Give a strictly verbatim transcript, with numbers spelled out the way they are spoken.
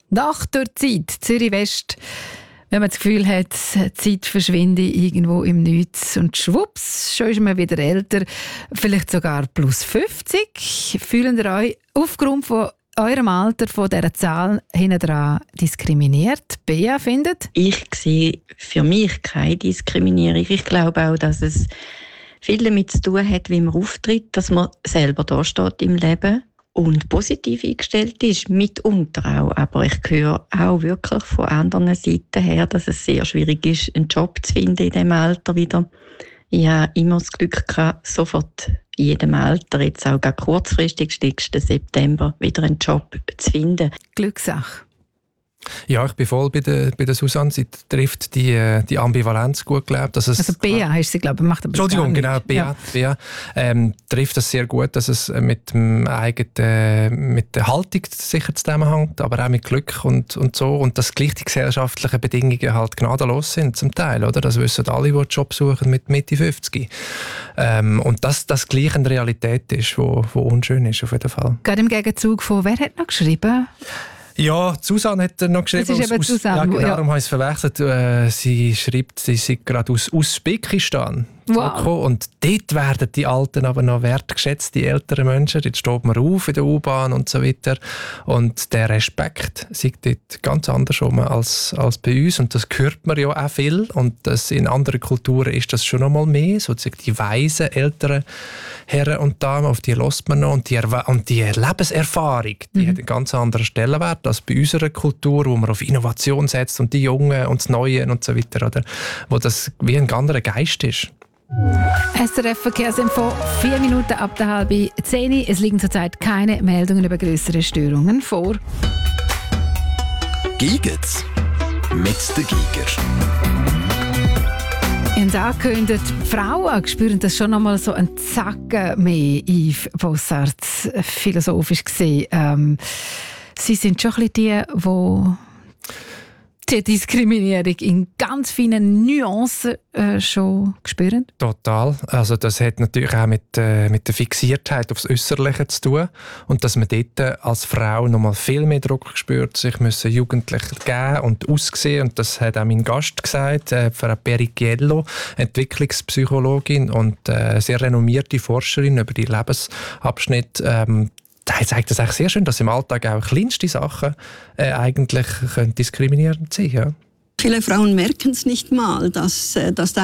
Nach der Zeit, Zürich West, wenn man das Gefühl hat, die Zeit verschwinde irgendwo im Nichts und schwupps, schon ist man wieder älter, vielleicht sogar plus fünfzig. Fühlen ihr euch aufgrund von eurem Alter, von dieser Zahl hinten dran diskriminiert? Bea findet? Ich sehe für mich keine Diskriminierung. Ich glaube auch, dass es viel damit zu tun hat, wie man auftritt, dass man selber da steht im Leben und positiv eingestellt ist, mitunter auch. Aber ich höre auch wirklich von anderen Seiten her, dass es sehr schwierig ist, einen Job zu finden in diesem Alter wieder. Ich habe immer das Glück gehabt, sofort in jedem Alter, jetzt auch gerade kurzfristig, nächsten September, wieder einen Job zu finden. Glückssache. Ja, ich bin voll bei der, bei der Susanne. Sie trifft die, die Ambivalenz gut, glaube ich. Also Bea heißt sie, glaube ich, macht aber Entschuldigung, genau, Bea, ja. Bea ähm, trifft das sehr gut, dass es mit dem eigenen, mit der Haltung sicher zusammenhängt, aber auch mit Glück und, und so. Und dass gleich die gesellschaftlichen Bedingungen halt gnadenlos sind zum Teil, oder? Das wissen alle, die einen Job suchen mit Mitte fünfzig. Ähm, und dass das gleich eine Realität ist, die wo, wo unschön ist, auf jeden Fall. Gerade im Gegenzug von, wer hat noch geschrieben? Ja, Susanne hat noch geschrieben. Das ist eben aus, Susanne. Ja, genau, ja. darum habe ich es verwechselt. Äh, sie schreibt, sie sei gerade aus Usbekistan. Wow. Und dort werden die Alten aber noch wertgeschätzt, die älteren Menschen. Dort steht man auf in der U-Bahn und so weiter. Und der Respekt ist dort ganz anders als, als bei uns. Und das hört man ja auch viel. Und das in anderen Kulturen ist das schon noch mal mehr. Sozusagen die weisen älteren Herren und Damen, auf die hört man noch. Und die, und die Lebenserfahrung, die mhm. hat einen ganz anderen Stellenwert als bei unserer Kultur, wo man auf Innovation setzt und die Jungen und das Neue und so weiter. Oder? Wo das wie ein anderer Geist ist. S R F Verkehrsinfo, vier Minuten ab der halben zehn. Es liegen zurzeit keine Meldungen über grössere Störungen vor. Giget's mit der Giger. Ins angekündigt, die Frauen spüren das schon einmal so einen Zacken mehr, Yves Bossart, philosophisch gesehen. Ähm, sie sind schon ein bisschen die, die die Diskriminierung in ganz vielen Nuancen äh, schon spüren? Total. Also das hat natürlich auch mit, äh, mit der Fixiertheit aufs Äußerliche zu tun. Und dass man dort als Frau noch mal viel mehr Druck spürt, sich müssen Jugendliche geben und aussehen. Und das hat auch mein Gast gesagt, äh, Frau Perichiello, Entwicklungspsychologin und äh, sehr renommierte Forscherin über die Lebensabschnitte. Ähm, Da zeigt das eigentlich sehr schön, dass im Alltag auch kleinste Sachen äh, eigentlich können diskriminierend sein können. Ja. Viele Frauen merken es nicht mal, dass, dass da